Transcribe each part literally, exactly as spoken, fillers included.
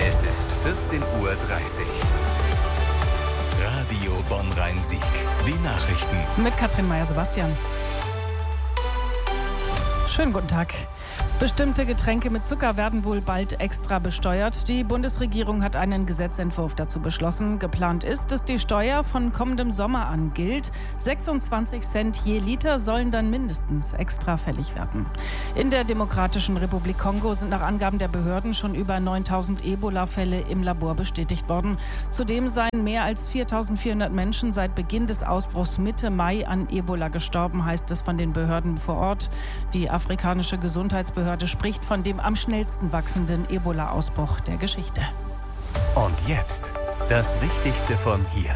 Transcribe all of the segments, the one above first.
Es ist vierzehn Uhr dreißig. Radio Bonn-Rhein-Sieg. Die Nachrichten. Mit Katrin Meyer-Sebastian. Schönen guten Tag. Bestimmte Getränke mit Zucker werden wohl bald extra besteuert. Die Bundesregierung hat einen Gesetzentwurf dazu beschlossen. Geplant ist, dass die Steuer von kommendem Sommer an gilt. sechsundzwanzig Cent je Liter sollen dann mindestens extra fällig werden. In der Demokratischen Republik Kongo sind nach Angaben der Behörden schon über neuntausend Ebola-Fälle im Labor bestätigt worden. Zudem seien mehr als viertausendvierhundert Menschen seit Beginn des Ausbruchs Mitte Mai an Ebola gestorben, heißt es von den Behörden vor Ort. Die afrikanische Gesundheitsbehörde spricht von dem am schnellsten wachsenden Ebola-Ausbruch der Geschichte. Und jetzt das Wichtigste von hier.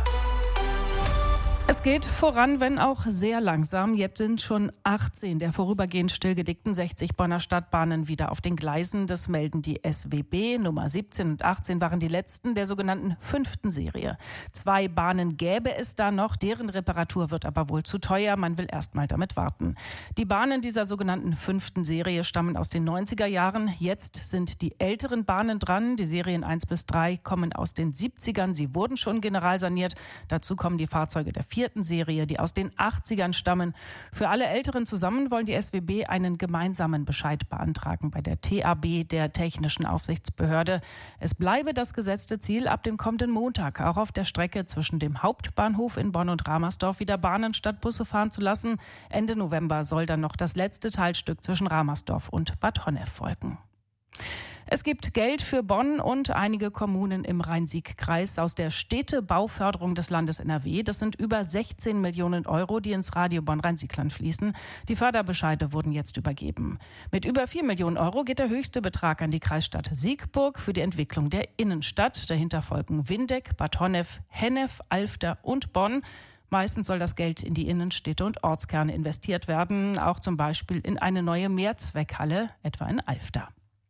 Es geht voran, wenn auch sehr langsam. Jetzt sind schon achtzehn der vorübergehend stillgelegten sechzig Bonner Stadtbahnen wieder auf den Gleisen. Das melden die S W B. Nummer siebzehn und achtzehn waren die letzten der sogenannten fünften Serie. Zwei Bahnen gäbe es da noch, deren Reparatur wird aber wohl zu teuer. Man will erst mal damit warten. Die Bahnen dieser sogenannten fünften Serie stammen aus den neunziger Jahren. Jetzt sind die älteren Bahnen dran. Die Serien eins bis drei kommen aus den siebzigern. Sie wurden schon generalsaniert. Dazu kommen die Fahrzeuge der vierten Serie, die aus den achtzigern stammen. Für alle Älteren zusammen wollen die S W B einen gemeinsamen Bescheid beantragen bei der T A B, der Technischen Aufsichtsbehörde. Es bleibe das gesetzte Ziel, ab dem kommenden Montag auch auf der Strecke zwischen dem Hauptbahnhof in Bonn und Ramersdorf wieder Bahnen statt Busse fahren zu lassen. Ende November soll dann noch das letzte Teilstück zwischen Ramersdorf und Bad Honnef folgen. Es gibt Geld für Bonn und einige Kommunen im Rhein-Sieg-Kreis aus der Städtebauförderung des Landes N R W. Das sind über sechzehn Millionen Euro, die ins Radio Bonn-Rhein-Sieg-Land fließen. Die Förderbescheide wurden jetzt übergeben. Mit über vier Millionen Euro geht der höchste Betrag an die Kreisstadt Siegburg für die Entwicklung der Innenstadt. Dahinter folgen Windeck, Bad Honnef, Hennef, Alfter und Bonn. Meistens soll das Geld in die Innenstädte und Ortskerne investiert werden, auch zum Beispiel in eine neue Mehrzweckhalle, etwa in Alfter.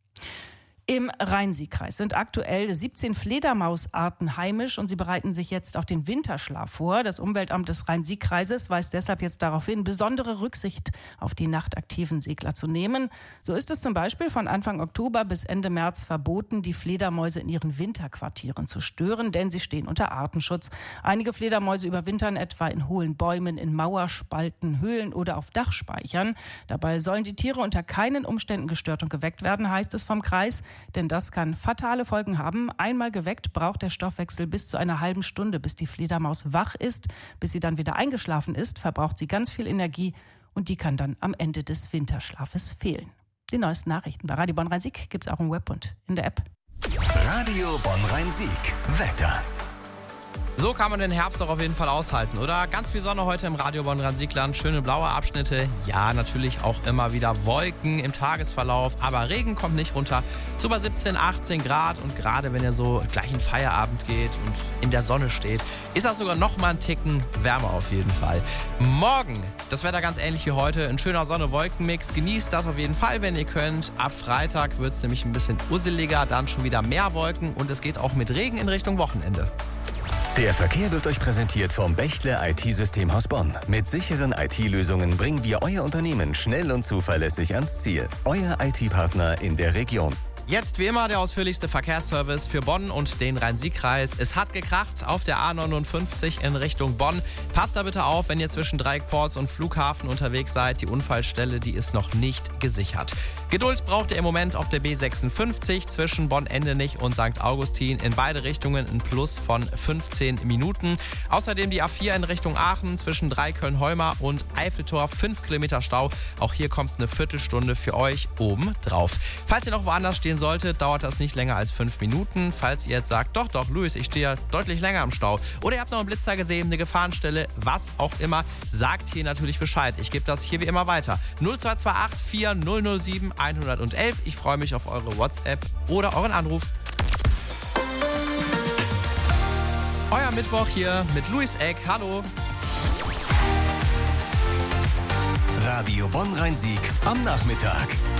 Im Rhein-Sieg-Kreis sind aktuell siebzehn Fledermausarten heimisch und sie bereiten sich jetzt auf den Winterschlaf vor. Das Umweltamt des Rhein-Sieg-Kreises weist deshalb jetzt darauf hin, besondere Rücksicht auf die nachtaktiven Segler zu nehmen. So ist es zum Beispiel von Anfang Oktober bis Ende März verboten, die Fledermäuse in ihren Winterquartieren zu stören, denn sie stehen unter Artenschutz. Einige Fledermäuse überwintern etwa in hohlen Bäumen, in Mauerspalten, Höhlen oder auf Dachspeichern. Dabei sollen die Tiere unter keinen Umständen gestört und geweckt werden, heißt es vom Kreis. Denn das kann fatale Folgen haben. Einmal geweckt braucht der Stoffwechsel bis zu einer halben Stunde, bis die Fledermaus wach ist. Bis sie dann wieder eingeschlafen ist, verbraucht sie ganz viel Energie und die kann dann am Ende des Winterschlafes fehlen. Die neuesten Nachrichten bei Radio Bonn-Rhein-Sieg gibt es auch im Web und in der App. Radio Bonn-Rhein-Sieg. Wetter. So kann man den Herbst doch auf jeden Fall aushalten, oder? Ganz viel Sonne heute im Radio Bonn-Rhein-Sieg-Land, schöne blaue Abschnitte. Ja, natürlich auch immer wieder Wolken im Tagesverlauf, aber Regen kommt nicht runter. So bei siebzehn, achtzehn Grad und gerade wenn ihr so gleich in Feierabend geht und in der Sonne steht, ist das sogar noch mal ein Ticken wärmer auf jeden Fall. Morgen, das Wetter ganz ähnlich wie heute, ein schöner Sonne-Wolken-Mix. Genießt das auf jeden Fall, wenn ihr könnt. Ab Freitag wird es nämlich ein bisschen usseliger, dann schon wieder mehr Wolken und es geht auch mit Regen in Richtung Wochenende. Der Verkehr wird euch präsentiert vom Bechtle I T-Systemhaus Bonn. Mit sicheren I T-Lösungen bringen wir euer Unternehmen schnell und zuverlässig ans Ziel. Euer I T-Partner in der Region. Jetzt wie immer der ausführlichste Verkehrsservice für Bonn und den Rhein-Sieg-Kreis. Es hat gekracht auf der A neunundfünfzig in Richtung Bonn. Passt da bitte auf, wenn ihr zwischen Dreieckports und Flughafen unterwegs seid. Die Unfallstelle, die ist noch nicht gesichert. Geduld braucht ihr im Moment auf der B sechsundfünfzig zwischen Bonn-Endenich und Sankt Augustin. In beide Richtungen ein Plus von fünfzehn Minuten. Außerdem die A vier in Richtung Aachen zwischen Dreiköln-Holmer und Eiffeltor. fünf Kilometer Stau. Auch hier kommt eine Viertelstunde für euch oben drauf. Falls ihr noch woanders stehen solltet, dauert das nicht länger als fünf Minuten. Falls ihr jetzt sagt, doch, doch, Luis, ich stehe ja deutlich länger im Stau. Oder ihr habt noch einen Blitzer gesehen, eine Gefahrenstelle, was auch immer, sagt hier natürlich Bescheid. Ich gebe das hier wie immer weiter. null zwei zwei acht vier null null sieben eins eins eins. Ich freue mich auf eure WhatsApp oder euren Anruf. Euer Mittwoch hier mit Luis Eck. Hallo. Radio Bonn-Rhein-Sieg am Nachmittag.